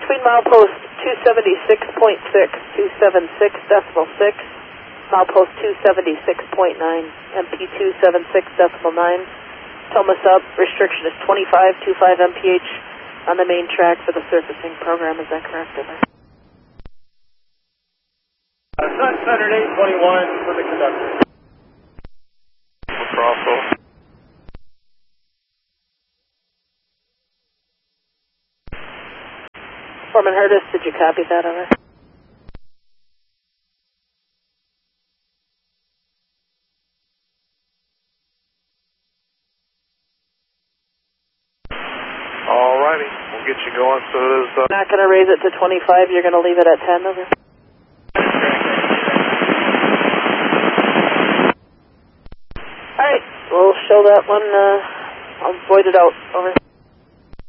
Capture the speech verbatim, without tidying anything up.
between milepost two seventy-six point six, two seventy-six decimal six, milepost two seventy-six point nine, M P two seventy-six decimal nine. Toma sub, restriction is twenty-five point two five M P H on the main track for the surfacing program. Is that correct? Over. Uh, Sun Saturday twenty-one for the conductor. Bravo. Foreman Hurtis, did you copy that? Over. Alrighty, we'll get you going. So it is. Uh... Not going to raise it to twenty-five. You're going to leave it at ten. Over. All right, we'll show that one. Uh, I'll void it out. Over.